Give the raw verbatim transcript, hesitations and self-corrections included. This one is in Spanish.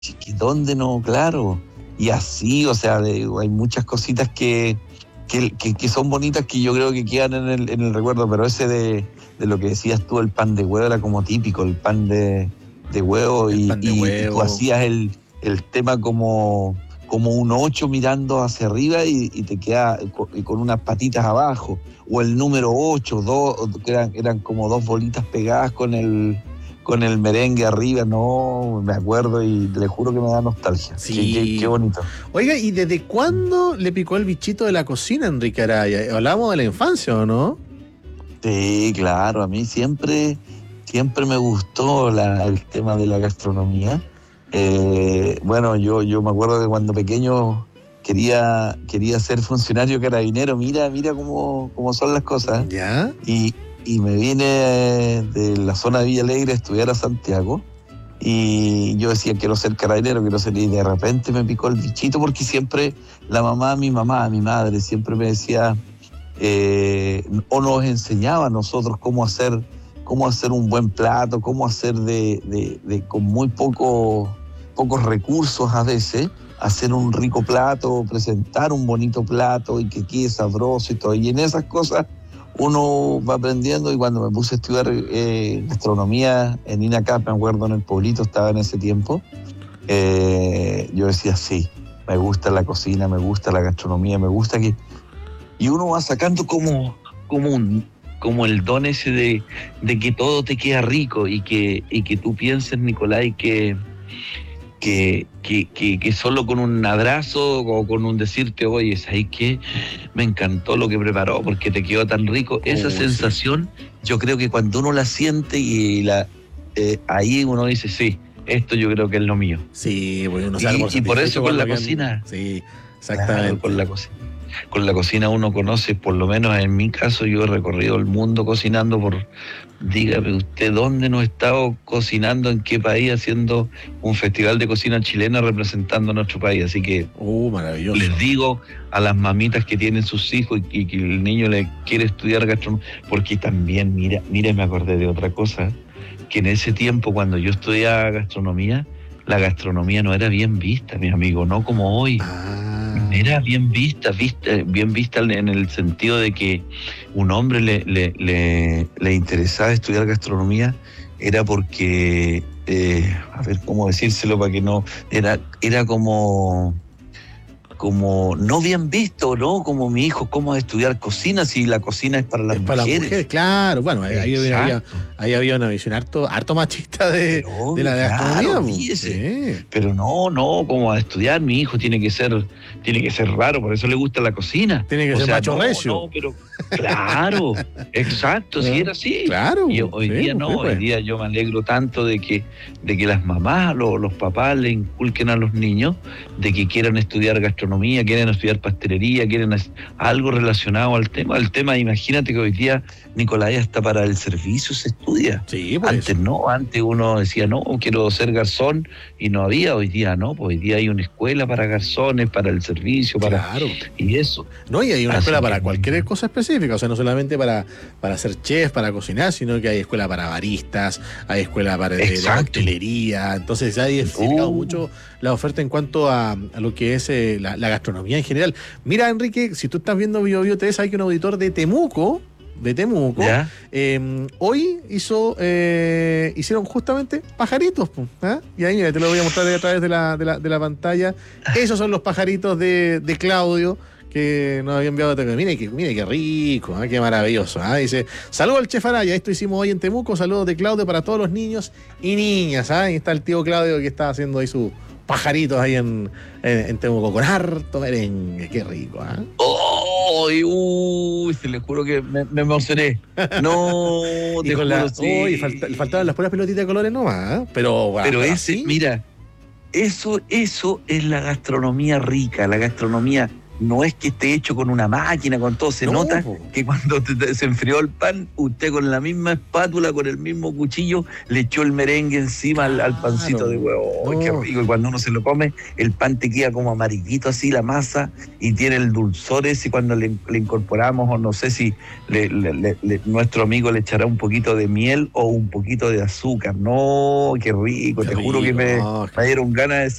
que ¿dónde no? Claro. Y así, o sea, de, hay muchas cositas que, que, que, que son bonitas que yo creo que quedan en el, en el recuerdo, pero ese de, de lo que decías tú, el pan de huevo era como típico, el pan de, de huevo, y, pan de y, huevo. y tú hacías el, el tema como, como un ocho mirando hacia arriba y, y te queda con, con unas patitas abajo, o el número ocho, dos, que eran, eran como dos bolitas pegadas con el... con el merengue arriba, no, me acuerdo y le juro que me da nostalgia. Sí. Qué, qué, qué bonito. Oiga, ¿y desde cuándo le picó el bichito de la cocina a Enrique Araya? ¿Hablamos de la infancia o no? Sí, claro, a mí siempre, siempre me gustó la, el tema de la gastronomía. Eh, bueno, yo, yo me acuerdo que cuando pequeño quería, quería ser funcionario carabinero, mira, mira cómo, cómo son las cosas. ¿Ya? Y Y me vine de la zona de Villa Alegre a estudiar a Santiago. Y yo decía, quiero ser carabinero, quiero ser... Y de repente me picó el bichito porque siempre la mamá, mi mamá, mi madre, siempre me decía... Eh, o nos enseñaba a nosotros cómo hacer, cómo hacer un buen plato, cómo hacer de, de, de con muy poco, pocos recursos a veces, hacer un rico plato, presentar un bonito plato y que quede sabroso y todo. Y en esas cosas uno va aprendiendo, y cuando me puse a estudiar eh, gastronomía en INACAP, me acuerdo, en el pueblito estaba en ese tiempo, eh, yo decía, sí, me gusta la cocina, me gusta la gastronomía, me gusta que... Y uno va sacando como, como, un, como el don ese de, de que todo te queda rico y que, y que tú pienses, Nicolás, que... Que, que, que, que solo con un abrazo o con un decirte, oye, ¿sabes qué? Me encantó lo que preparó porque te quedó tan rico. Esa Oh, sensación, sí. Yo creo que cuando uno la siente y la eh, ahí uno dice, sí, esto yo creo que es lo mío. Sí, pues uno y, sale por y por eso con la que... cocina. Sí, exactamente. Claro, con la cocina. Con la cocina uno conoce, por lo menos en mi caso, yo he recorrido el mundo cocinando por... Dígame usted, ¿dónde no he estado cocinando? ¿En qué país? Haciendo un festival de cocina chilena representando a nuestro país. Así que uh, maravilloso. Les digo a las mamitas que tienen sus hijos y, y que el niño le quiere estudiar gastronomía, porque también, mira, mira, me acordé de otra cosa, que en ese tiempo cuando yo estudiaba gastronomía, la gastronomía no era bien vista, mi amigo, no como hoy. Ah. Era bien vista, vista, bien vista en el sentido de que un hombre le, le, le, le interesaba estudiar gastronomía, era porque, eh, a ver cómo decírselo para que no, era, era como... como no bien visto, ¿no? Como mi hijo, cómo estudiar cocina si la cocina es para las es mujeres. Para las mujeres, claro. Bueno, ahí había, ahí había una visión harto, harto machista de, pero, de la de gastronomía. Claro, sí. Pero no, no, como a estudiar mi hijo tiene que ser, tiene que ser raro, por eso le gusta la cocina. Tiene que o ser sea, macho no, recio. No, pero claro, exacto, si sí, era así. Claro. Y hoy sí, día no, sí, pues. hoy día yo me alegro tanto de que, de que las mamás, los, los papás le inculquen a los niños de que quieran estudiar gastronomía, quieren estudiar pastelería, quieren hacer algo relacionado al tema. El tema, imagínate que hoy día, Nicolás, hasta para el servicio se estudia. Sí, pues. Antes no, antes uno decía, no, quiero ser garzón, y no había. Hoy día no, pues hoy día hay una escuela para garzones, para el servicio, para... Claro. Y eso. No, y hay una Así escuela para que... cualquier cosa específica, o sea, no solamente para, para ser chef, para cocinar, sino que hay escuela para baristas, hay escuela para de, de hostelería, entonces ya ha diversificado uh. mucho la oferta en cuanto a, a lo que es eh, la, la gastronomía en general. Mira, Enrique, si tú estás viendo Bio Bio T V, hay que un auditor de Temuco, de Temuco, eh, hoy hizo, eh, hicieron justamente pajaritos, ¿eh? Y ahí mira, te lo voy a mostrar a través de la, de la, de la pantalla. Esos son los pajaritos de, de Claudio, que nos había enviado. Mire que, mire qué rico, ¿eh? Qué maravilloso. ¿eh? Dice, saludos al Chef Araya, esto hicimos hoy en Temuco, saludos de Claudio para todos los niños y niñas. ¿eh? Ahí está el tío Claudio que está haciendo ahí sus pajaritos ahí en, en, en Temuco con harto merengue, qué rico. ¿eh? Oh, uy, se le juro que me, me emocioné. No, y te con juro, la, sí. oh, y falta, faltaban las puras pelotitas de colores nomás, ¿eh? pero bueno, pero ese, así. Mira, eso, eso es la gastronomía rica, la gastronomía no es que esté hecho con una máquina, con todo, se No, nota po. que cuando te- te- se enfrió el pan, usted con la misma espátula, con el mismo cuchillo, le echó el merengue encima al, al pancito de huevo. ¡Ay, qué No. rico! Y cuando uno se lo come, el pan te queda como amarillito así, la masa, y tiene el dulzor ese cuando le, le incorporamos, o no sé si le- le- le- le- nuestro amigo le echará un poquito de miel o un poquito de azúcar. No, qué rico, Qué te juro que rico, me, no. me dieron ganas de